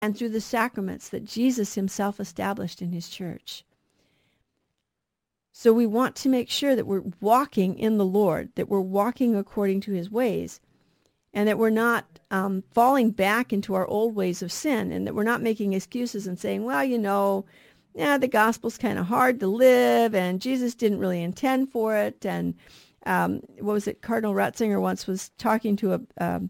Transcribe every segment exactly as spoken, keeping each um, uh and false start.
and through the sacraments that Jesus himself established in his church. So we want to make sure that we're walking in the Lord, that we're walking according to his ways, and that we're not um, falling back into our old ways of sin, and that we're not making excuses and saying, well, you know, yeah, the gospel's kind of hard to live, and Jesus didn't really intend for it. And um, what was it? Cardinal Ratzinger once was talking to a um,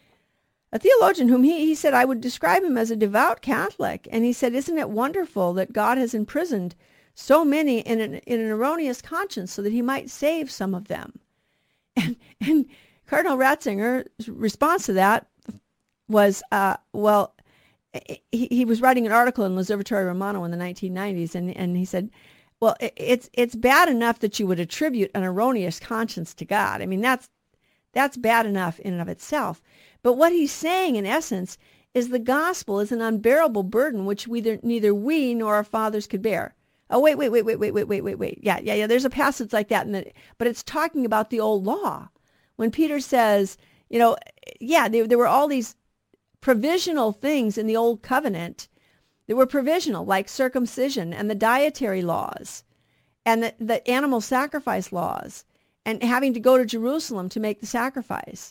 a theologian whom he, he said, I would describe him as a devout Catholic. And he said, isn't it wonderful that God has imprisoned so many in an, in an erroneous conscience so that he might save some of them? And, and Cardinal Ratzinger's response to that was, uh, well, he, he was writing an article in L'Osservatore Romano in the nineteen nineties, and, and he said, well, it, it's it's bad enough that you would attribute an erroneous conscience to God. I mean, that's that's bad enough in and of itself. But what he's saying, in essence, is the gospel is an unbearable burden which we, neither we nor our fathers could bear. Oh, wait, wait, wait, wait, wait, wait, wait, wait, wait. Yeah, yeah, yeah, there's a passage like that, in the, but it's talking about the old law. When Peter says, you know, yeah, there, there were all these provisional things in the old covenant that were provisional, like circumcision and the dietary laws and the, the animal sacrifice laws and having to go to Jerusalem to make the sacrifice.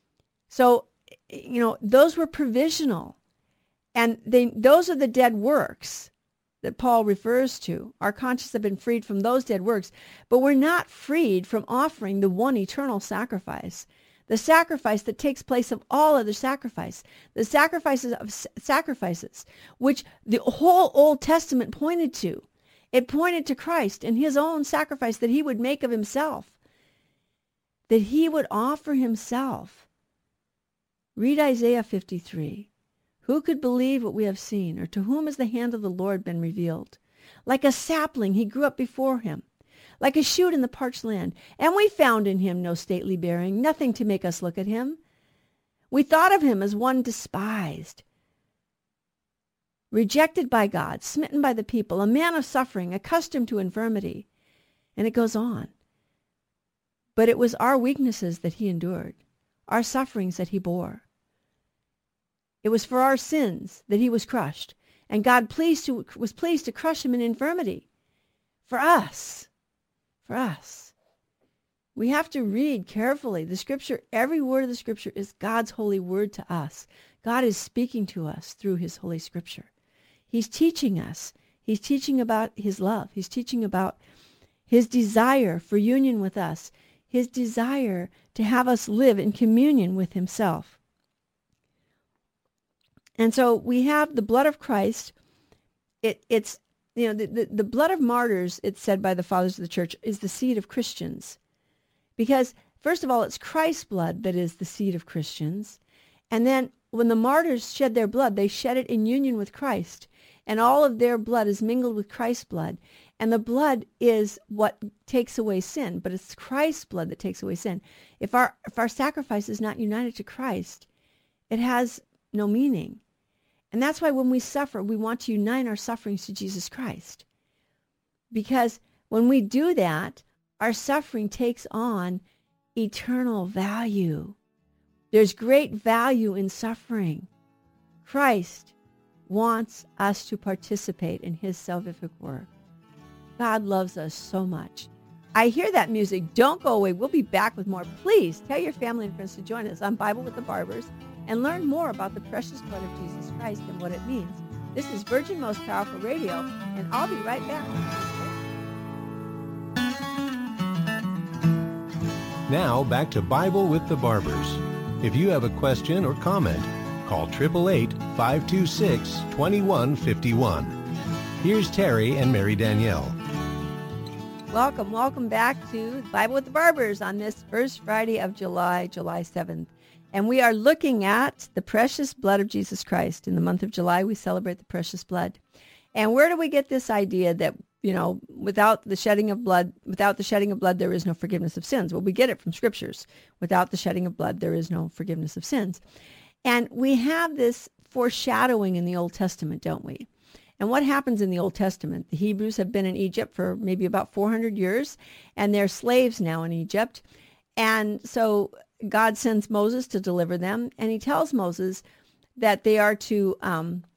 So, you know, those were provisional, and they those are the dead works that Paul refers to. Our conscience have been freed from those dead works, but we're not freed from offering the one eternal sacrifice, the sacrifice that takes place of all other sacrifice, the sacrifices of sacrifices, which the whole Old Testament pointed to. It pointed to Christ and his own sacrifice that he would make of himself, that he would offer himself. Read Isaiah fifty-three. Who could believe what we have seen, or to whom has the hand of the Lord been revealed? Like a sapling he grew up before him, like a shoot in the parched land, and we found in him no stately bearing, nothing to make us look at him. We thought of him as one despised, rejected by God, smitten by the people, a man of suffering, accustomed to infirmity. And it goes on. But it was our weaknesses that he endured, our sufferings that he bore. It was for our sins that he was crushed, and God pleased to, was pleased to crush him in infirmity. For us, for us. We have to read carefully. The Scripture, every word of the Scripture is God's holy word to us. God is speaking to us through his Holy Scripture. He's teaching us. He's teaching about his love. He's teaching about his desire for union with us, his desire to have us live in communion with himself. And so we have the blood of Christ. It, it's, you know, the, the, the blood of martyrs, it's said by the fathers of the church, is the seed of Christians. Because, first of all, it's Christ's blood that is the seed of Christians. And then when the martyrs shed their blood, they shed it in union with Christ. And all of their blood is mingled with Christ's blood. And the blood is what takes away sin, but it's Christ's blood that takes away sin. If our, if our sacrifice is not united to Christ, it has no meaning. And that's why when we suffer, we want to unite our sufferings to Jesus Christ. Because when we do that, our suffering takes on eternal value. There's great value in suffering. Christ wants us to participate in his salvific work. God loves us so much. I hear that music. Don't go away. We'll be back with more. Please tell your family and friends to join us on Bible with the Barbers and learn more about the precious blood of Jesus Christ and what it means. This is Virgin Most Powerful Radio, and I'll be right back. Now, back to Bible with the Barbers. If you have a question or comment, call eight eight eight, five two six, two one five one. Here's Terry and Mary Danielle. Welcome, welcome back to Bible with the Barbers on this first Friday of July, July seventh. And we are looking at the precious blood of Jesus Christ. In the month of July, we celebrate the precious blood. And where do we get this idea that, you know, without the shedding of blood, without the shedding of blood, there is no forgiveness of sins? Well, we get it from scriptures. Without the shedding of blood, there is no forgiveness of sins. And we have this foreshadowing in the Old Testament, don't we? And what happens in the Old Testament? The Hebrews have been in Egypt for maybe about four hundred years, and they're slaves now in Egypt. And so God sends Moses to deliver them, and he tells Moses that they are to um,